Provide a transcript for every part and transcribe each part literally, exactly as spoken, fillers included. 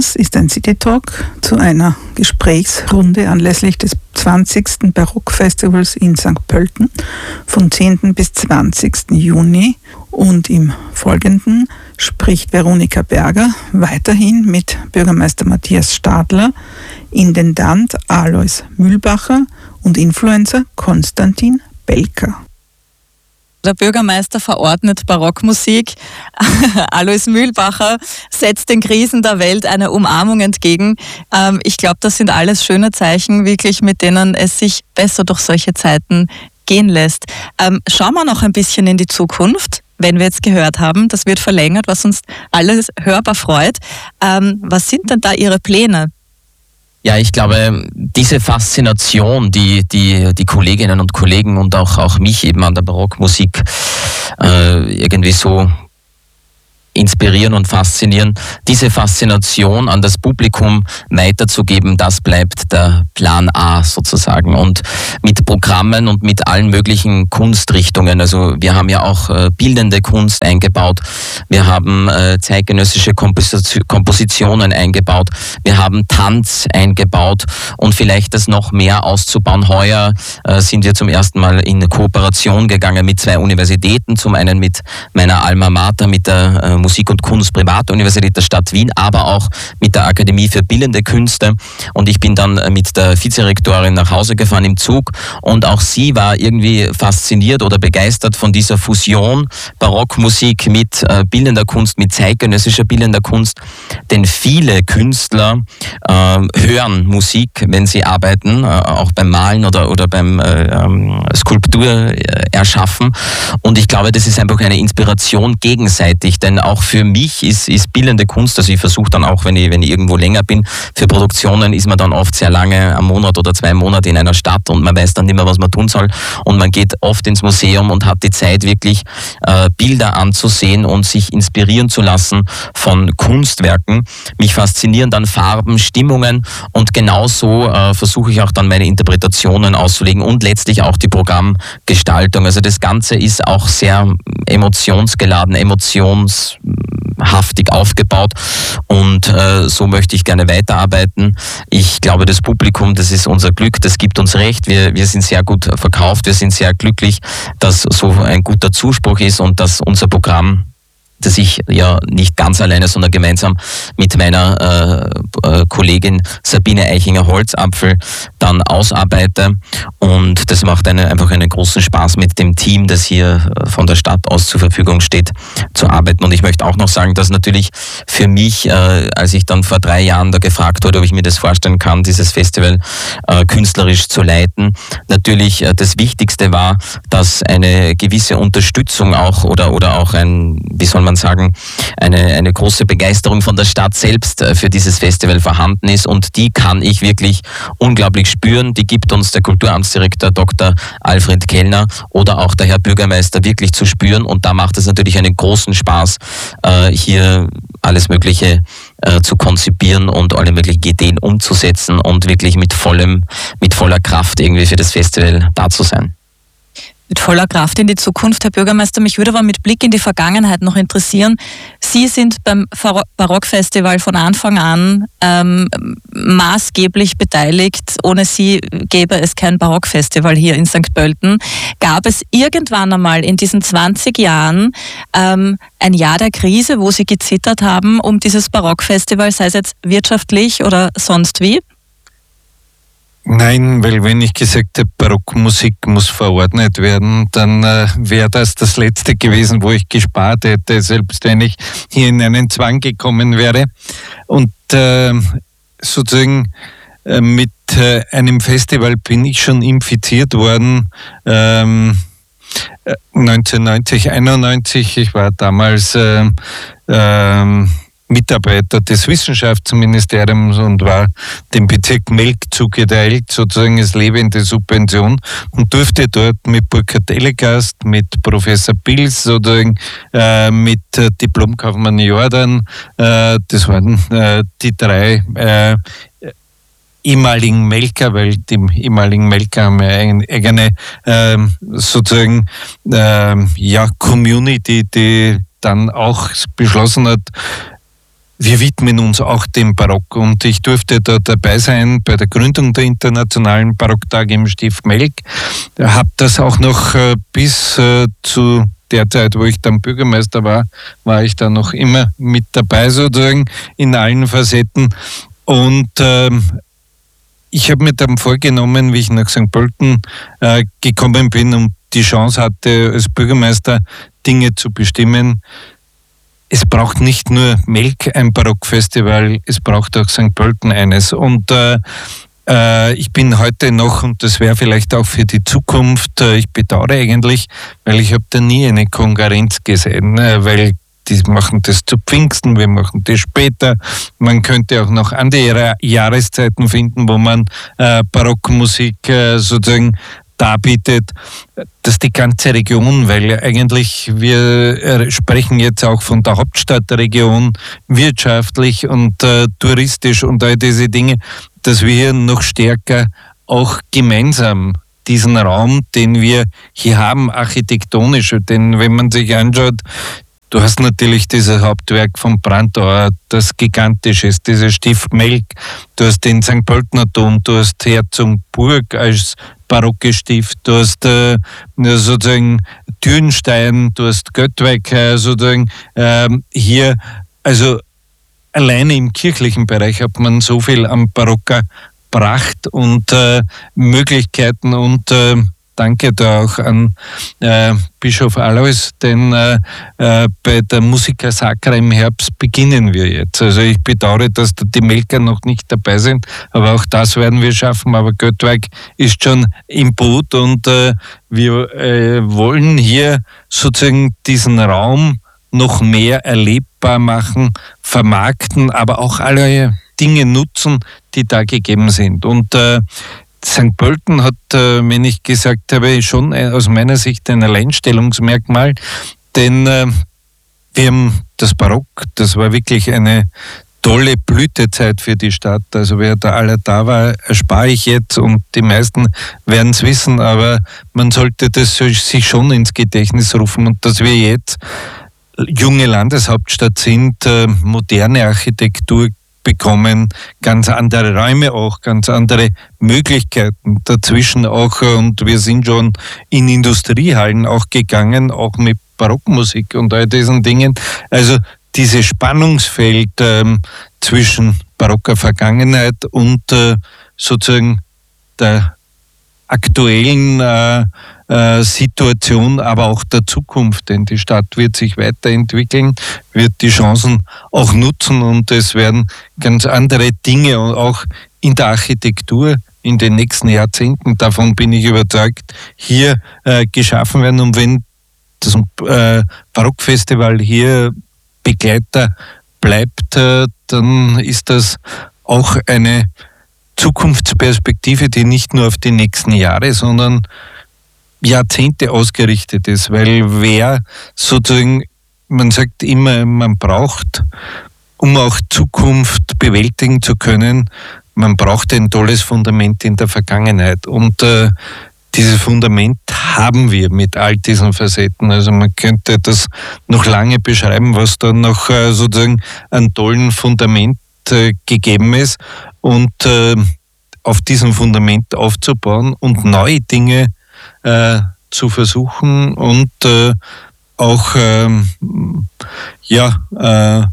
Das ist ein City Talk zu einer Gesprächsrunde anlässlich des zwanzigsten Barockfestivals in Sankt Pölten vom zehnten bis zwanzigsten Juni. Und im Folgenden spricht Veronika Berger weiterhin mit Bürgermeister Matthias Stadler, Intendant Alois Mühlbacher und Influencer Konstantin Belker. Der Bürgermeister verordnet Barockmusik. Alois Mühlbacher setzt den Krisen der Welt eine Umarmung entgegen. Ähm, ich glaube, das sind alles schöne Zeichen, wirklich, mit denen es sich besser durch solche Zeiten gehen lässt. Ähm, schauen wir noch ein bisschen in die Zukunft, wenn wir jetzt gehört haben, das wird verlängert, was uns alles hörbar freut. Ähm, was sind denn da Ihre Pläne? Ja, ich glaube, diese Faszination, die die die Kolleginnen und Kollegen und auch auch mich eben an der Barockmusik äh, irgendwie so inspirieren und faszinieren, diese Faszination an das Publikum weiterzugeben, das bleibt der Plan A sozusagen. Und mit Programmen und mit allen möglichen Kunstrichtungen, also wir haben ja auch äh, bildende Kunst eingebaut, wir haben äh, zeitgenössische Kompos- Kompositionen eingebaut, wir haben Tanz eingebaut und vielleicht das noch mehr auszubauen. Heuer äh, sind wir zum ersten Mal in Kooperation gegangen mit zwei Universitäten, zum einen mit meiner Alma Mater, mit der äh, Musik- und Kunst Privatuniversität der Stadt Wien, aber auch mit der Akademie für Bildende Künste. Und ich bin dann mit der Vizerektorin nach Hause gefahren im Zug und auch sie war irgendwie fasziniert oder begeistert von dieser Fusion Barockmusik mit äh, bildender Kunst, mit zeitgenössischer bildender Kunst. Denn viele Künstler äh, hören Musik, wenn sie arbeiten, äh, auch beim Malen oder, oder beim äh, ähm, Skulptur äh, erschaffen. Und ich glaube, das ist einfach eine Inspiration gegenseitig, denn auch für mich ist, ist bildende Kunst, also ich versuche dann auch, wenn ich, wenn ich irgendwo länger bin, für Produktionen ist man dann oft sehr lange, einen Monat oder zwei Monate in einer Stadt und man weiß dann nicht mehr, was man tun soll und man geht oft ins Museum und hat die Zeit, wirklich äh, Bilder anzusehen und sich inspirieren zu lassen von Kunstwerken. Mich faszinieren dann Farben, Stimmungen und genauso äh, versuche ich auch dann meine Interpretationen auszulegen und letztlich auch die Programmgestaltung. Also das Ganze ist auch sehr emotionsgeladen, emotions haftig aufgebaut und äh, so möchte ich gerne weiterarbeiten. Ich glaube, das Publikum, das ist unser Glück, das gibt uns recht. Wir, wir sind sehr gut verkauft, wir sind sehr glücklich, dass so ein guter Zuspruch ist und dass unser Programm, das ich ja nicht ganz alleine, sondern gemeinsam mit meiner äh, äh, Kollegin Sabine Eichinger-Holzapfel dann ausarbeite. Und das macht eine, einfach einen großen Spaß mit dem Team, das hier von der Stadt aus zur Verfügung steht, zu arbeiten. Und ich möchte auch noch sagen, dass natürlich für mich, äh, als ich dann vor drei Jahren da gefragt wurde, ob ich mir das vorstellen kann, dieses Festival äh, künstlerisch zu leiten, natürlich äh, das Wichtigste war, dass eine gewisse Unterstützung auch oder, oder auch ein, wie soll man sagen, eine, eine große Begeisterung von der Stadt selbst für dieses Festival vorhanden ist und die kann ich wirklich unglaublich spüren. Die gibt uns der Kulturamtsdirektor Doktor Alfred Kellner oder auch der Herr Bürgermeister wirklich zu spüren und da macht es natürlich einen großen Spaß, hier alles Mögliche zu konzipieren und alle möglichen Ideen umzusetzen und wirklich mit vollem, mit voller Kraft irgendwie für das Festival da zu sein. Mit voller Kraft in die Zukunft, Herr Bürgermeister. Mich würde aber mit Blick in die Vergangenheit noch interessieren. Sie sind beim Barockfestival von Anfang an ähm, maßgeblich beteiligt. Ohne Sie gäbe es kein Barockfestival hier in Sankt Pölten. Gab es irgendwann einmal in diesen zwanzig Jahren ähm, ein Jahr der Krise, wo Sie gezittert haben um dieses Barockfestival, sei es jetzt wirtschaftlich oder sonst wie? Nein, weil wenn ich gesagt habe, Barockmusik muss verordnet werden, dann äh, wäre das das Letzte gewesen, wo ich gespart hätte, selbst wenn ich hier in einen Zwang gekommen wäre. Und äh, sozusagen äh, mit äh, einem Festival bin ich schon infiziert worden, ähm, neunzehnhundertneunzig, einundneunzig. Ich war damals äh, äh, Mitarbeiter des Wissenschaftsministeriums und war dem Bezirk Melk zugeteilt, sozusagen als lebende Subvention und durfte dort mit Burkhard Ellegast, mit Professor Pils, sozusagen äh, mit äh, Diplomkaufmann Jordan, äh, das waren äh, die drei äh, ehemaligen Melker, weil die ehemaligen Melker haben ja eine eigene äh, sozusagen äh, ja, Community, die dann auch beschlossen hat, wir widmen uns auch dem Barock und ich durfte da dabei sein bei der Gründung der Internationalen Barocktage im Stift Melk. Habe das auch noch äh, bis äh, zu der Zeit, wo ich dann Bürgermeister war, war ich da noch immer mit dabei sozusagen in allen Facetten. Und ähm, ich habe mir dann vorgenommen, wie ich nach Sankt Pölten äh, gekommen bin und die Chance hatte, als Bürgermeister Dinge zu bestimmen. Es braucht nicht nur Melk ein Barockfestival, es braucht auch Sankt Pölten eines. Und äh, äh, ich bin heute noch, und das wäre vielleicht auch für die Zukunft, äh, ich bedauere eigentlich, weil ich habe da nie eine Konkurrenz gesehen, äh, weil die machen das zu Pfingsten, wir machen das später. Man könnte auch noch andere Jahreszeiten finden, wo man äh, Barockmusik äh, sozusagen darbietet, dass die ganze Region, weil eigentlich wir sprechen jetzt auch von der Hauptstadtregion wirtschaftlich und äh, touristisch und all diese Dinge, dass wir hier noch stärker auch gemeinsam diesen Raum, den wir hier haben, architektonisch, denn wenn man sich anschaut, du hast natürlich dieses Hauptwerk von Brandauer, das gigantisch ist, dieses Stift Melk, du hast den Sankt Pöltener Dom, du hast Herzogenburg als barocke Stift, du hast äh, sozusagen Dürnstein, du hast Göttweig äh, sozusagen äh, hier, also alleine im kirchlichen Bereich hat man so viel an barocker Pracht und äh, Möglichkeiten und äh, danke da auch an äh, Bischof Alois, denn äh, äh, bei der Musica Sacra im Herbst beginnen wir jetzt. Also ich bedauere, dass da die Melker noch nicht dabei sind, aber auch das werden wir schaffen. Aber Göttweig ist schon im Boot und äh, wir äh, wollen hier sozusagen diesen Raum noch mehr erlebbar machen, vermarkten, aber auch alle Dinge nutzen, die da gegeben sind. Und äh, Sankt Pölten hat, äh, wenn ich gesagt habe, schon äh, aus meiner Sicht ein Alleinstellungsmerkmal, denn äh, wir haben das Barock, das war wirklich eine tolle Blütezeit für die Stadt. Also wer da alle da war, erspare ich jetzt und die meisten werden es wissen, aber man sollte das sich schon ins Gedächtnis rufen und dass wir jetzt junge Landeshauptstadt sind, äh, moderne Architektur bekommen, ganz andere Räume auch, ganz andere Möglichkeiten dazwischen auch und wir sind schon in Industriehallen auch gegangen, auch mit Barockmusik und all diesen Dingen. Also dieses Spannungsfeld ähm, zwischen barocker Vergangenheit und äh, sozusagen der aktuellen äh, äh, Situation, aber auch der Zukunft, denn die Stadt wird sich weiterentwickeln, wird die Chancen auch nutzen und es werden ganz andere Dinge auch in der Architektur in den nächsten Jahrzehnten, davon bin ich überzeugt, hier äh, geschaffen werden. Und wenn das äh, Barockfestival hier Begleiter bleibt, äh, dann ist das auch eine Zukunftsperspektive, die nicht nur auf die nächsten Jahre, sondern Jahrzehnte ausgerichtet ist, weil wer sozusagen, man sagt immer, man braucht, um auch Zukunft bewältigen zu können, man braucht ein tolles Fundament in der Vergangenheit und äh, dieses Fundament haben wir mit all diesen Facetten. Also man könnte das noch lange beschreiben, was da noch äh, sozusagen an tollen Fundament äh, gegeben ist und äh, auf diesem Fundament aufzubauen und neue Dinge äh, zu versuchen und äh, auch ähm, ja, äh,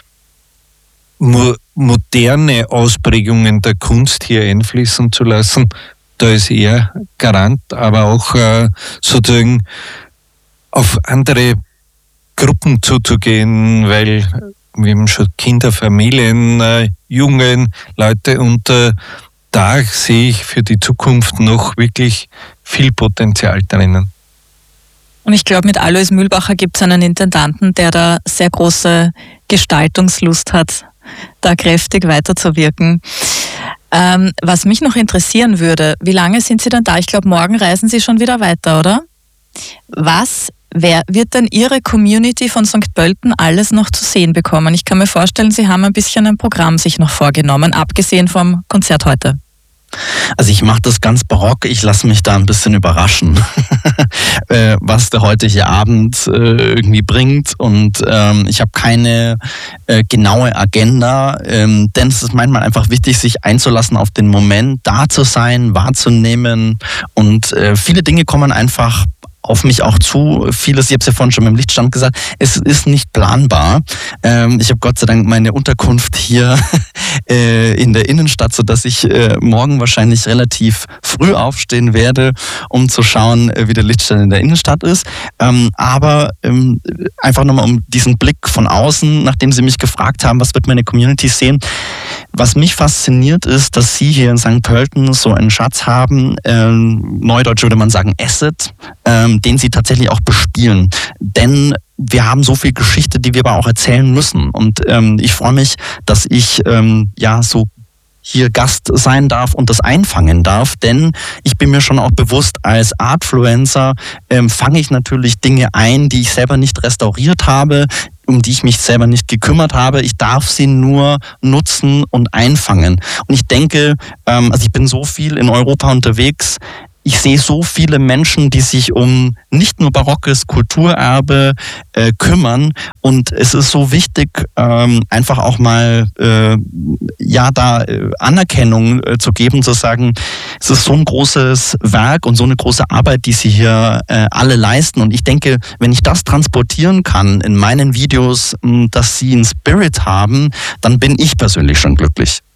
mo- moderne Ausprägungen der Kunst hier einfließen zu lassen. Da ist er Garant, aber auch äh, sozusagen auf andere Gruppen zuzugehen, weil wir haben schon Kinder, Familien, äh, junge Leute und äh, da sehe ich für die Zukunft noch wirklich viel Potenzial drinnen. Und ich glaube, mit Alois Mühlbacher gibt es einen Intendanten, der da sehr große Gestaltungslust hat, da kräftig weiterzuwirken. Ähm, was mich noch interessieren würde, wie lange sind Sie denn da? Ich glaube, morgen reisen Sie schon wieder weiter, oder? Was wer, wird denn Ihre Community von Sankt Pölten alles noch zu sehen bekommen? Ich kann mir vorstellen, Sie haben ein bisschen ein Programm sich noch vorgenommen, abgesehen vom Konzert heute. Also ich mache das ganz barock, ich lasse mich da ein bisschen überraschen, was der heutige Abend irgendwie bringt, und ähm, ich habe keine äh, genaue Agenda, ähm, denn es ist manchmal einfach wichtig, sich einzulassen auf den Moment, da zu sein, wahrzunehmen, und äh, viele Dinge kommen einfach auf mich auch zu. Vieles, ich habe es ja vorhin schon im Lichtstand gesagt, es ist nicht planbar. Ähm, ich habe Gott sei Dank meine Unterkunft hier äh, in der Innenstadt, sodass ich äh, morgen wahrscheinlich relativ früh aufstehen werde, um zu schauen, äh, wie der Lichtstand in der Innenstadt ist. Ähm, aber ähm, einfach nochmal um diesen Blick von außen, nachdem Sie mich gefragt haben, was wird meine Community sehen. Was mich fasziniert ist, dass Sie hier in Sankt Pölten so einen Schatz haben, ähm, neudeutsch würde man sagen Asset, ähm, den Sie tatsächlich auch bespielen. Denn wir haben so viel Geschichte, die wir aber auch erzählen müssen. Und ähm, ich freue mich, dass ich ähm, ja so hier Gast sein darf und das einfangen darf, denn ich bin mir schon auch bewusst, als Artfluencer ähm, fange ich natürlich Dinge ein, die ich selber nicht restauriert habe, um die ich mich selber nicht gekümmert habe. Ich darf sie nur nutzen und einfangen. Und ich denke, ähm, also ich bin so viel in Europa unterwegs, ich sehe so viele Menschen, die sich um nicht nur barockes Kulturerbe äh, kümmern, und es ist so wichtig, ähm, einfach auch mal äh, ja da äh, Anerkennung äh, zu geben, zu sagen, es ist so ein großes Werk und so eine große Arbeit, die sie hier äh, alle leisten, und ich denke, wenn ich das transportieren kann in meinen Videos, mh, dass sie einen Spirit haben, dann bin ich persönlich schon glücklich.